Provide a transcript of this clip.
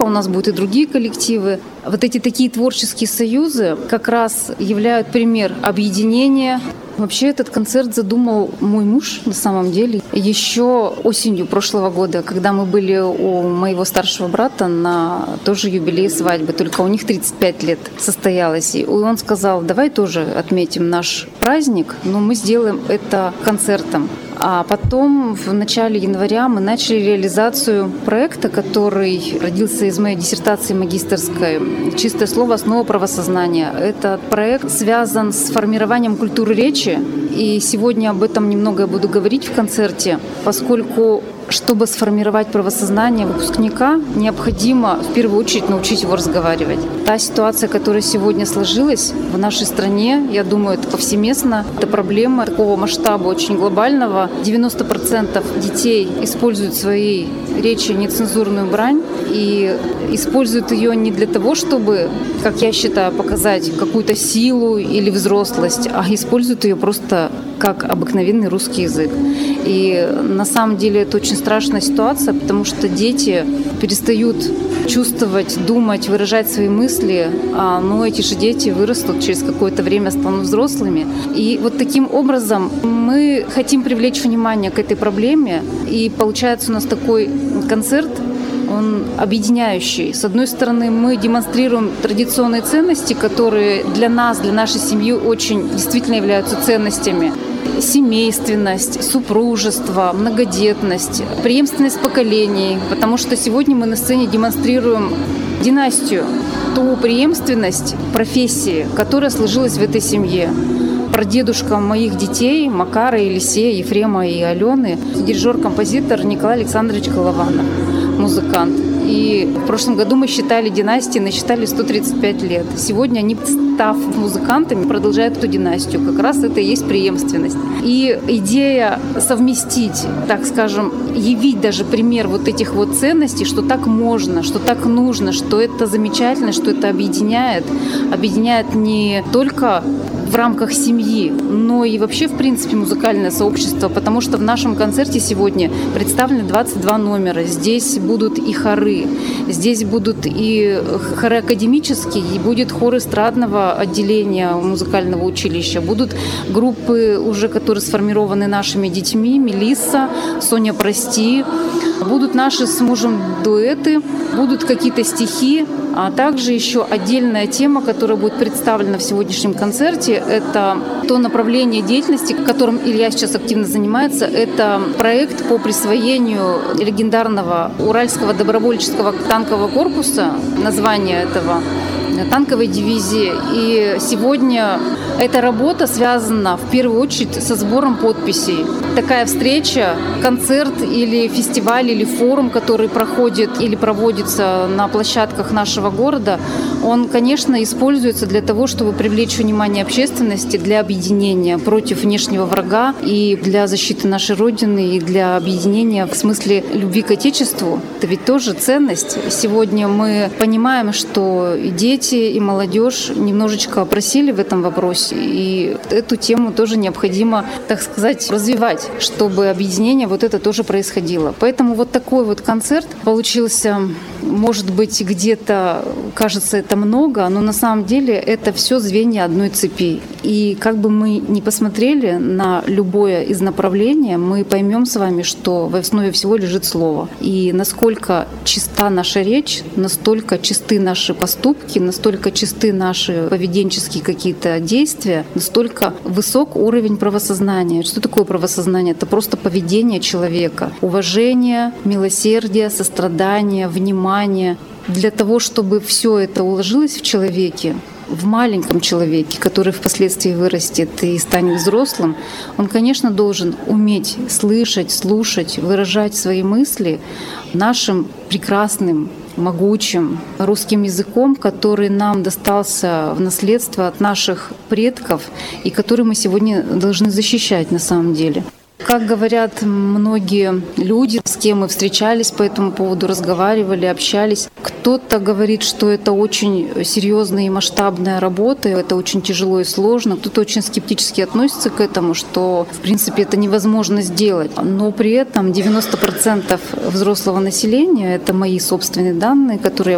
У нас будут и другие коллективы. Вот эти такие творческие союзы как раз являются пример объединения. Вообще этот концерт задумал мой муж на самом деле еще осенью прошлого года, когда мы были у моего старшего брата на тоже юбилей свадьбы, только у них 35 лет состоялось. И он сказал: давай тоже отметим наш праздник, но мы сделаем это концертом. А потом в начале января мы начали реализацию проекта, который родился из моей диссертации магистерской «Чистое слово. Основа правосознания». Этот проект связан с формированием культуры речи, и сегодня об этом немного я буду говорить в концерте, поскольку чтобы сформировать правосознание выпускника, необходимо в первую очередь научить его разговаривать. Та ситуация, которая сегодня сложилась в нашей стране, я думаю, это повсеместно. Это проблема такого масштаба, очень глобального. 90% детей используют в своей речи нецензурную брань и используют ее не для того, чтобы, как я считаю, показать какую-то силу или взрослость, а используют ее просто как обыкновенный русский язык. И на самом деле это очень страшная ситуация, потому что дети перестают чувствовать, думать, выражать свои мысли, но эти же дети вырастут, через какое-то время станут взрослыми. И вот таким образом мы хотим привлечь внимание к этой проблеме, и получается у нас такой концерт, он объединяющий. С одной стороны, мы демонстрируем традиционные ценности, которые для нас, для нашей семьи очень действительно являются ценностями. Семейственность, супружество, многодетность, преемственность поколений. Потому что сегодня мы на сцене демонстрируем династию, ту преемственность профессии, которая сложилась в этой семье. Прадедушка моих детей, Макара, Елисея, Ефрема и Алены, дирижер-композитор Николай Александрович Голованов, музыкант. И в прошлом году мы считали династии, насчитали 135 лет. Сегодня они, став музыкантами, продолжают эту династию. Как раз это и есть преемственность. И идея совместить, так скажем, явить даже пример вот этих вот ценностей, что так можно, что так нужно, что это замечательно, что это объединяет не только в рамках семьи, но и вообще, в принципе, музыкальное сообщество, потому что в нашем концерте сегодня представлены 22 номера. Здесь будут и хоры, здесь будут и хоры академические, и будет хор эстрадного отделения музыкального училища, будут группы уже, которые сформированы нашими детьми, Мелисса, Соня Прости, будут наши с мужем дуэты, будут какие-то стихи, а также еще отдельная тема, которая будет представлена в сегодняшнем концерте, это то направление деятельности, которым Илья сейчас активно занимается. Это проект по присвоению легендарного Уральского добровольческого танкового корпуса, название этого танковой дивизии. И сегодня эта работа связана в первую очередь со сбором подписей. Такая встреча, концерт или фестиваль, или форум, который проходит или проводится на площадках нашего города, он, конечно, используется для того, чтобы привлечь внимание общественности, для объединения против внешнего врага и для защиты нашей Родины, и для объединения в смысле любви к Отечеству. Это ведь тоже ценность. Сегодня мы понимаем, что и дети, и молодежь немножечко просили в этом вопросе, и эту тему тоже необходимо, так сказать, развивать, чтобы объединение вот это тоже происходило. Поэтому вот такой вот концерт получился, может быть, где-то кажется это много, но на самом деле это все звенья одной цепи. И как бы мы ни посмотрели на любое из направлений, мы поймем с вами, что в основе всего лежит слово. И насколько чиста наша речь, настолько чисты наши поступки, настолько чисты наши поведенческие какие-то действия, настолько высок уровень правосознания. Что такое правосознание? Это просто поведение человека. Уважение, милосердие, сострадание, внимание. Для того, чтобы все это уложилось в человеке, в маленьком человеке, который впоследствии вырастет и станет взрослым, он, конечно, должен уметь слышать, слушать, выражать свои мысли нашим прекрасным, могучим русским языком, который нам достался в наследство от наших предков и который мы сегодня должны защищать на самом деле. Как говорят многие люди, с кем мы встречались по этому поводу, разговаривали, общались, кто-то говорит, что это очень серьезная и масштабная работа, это очень тяжело и сложно, кто-то очень скептически относится к этому, что, в принципе, это невозможно сделать. Но при этом 90% взрослого населения, это мои собственные данные, которые я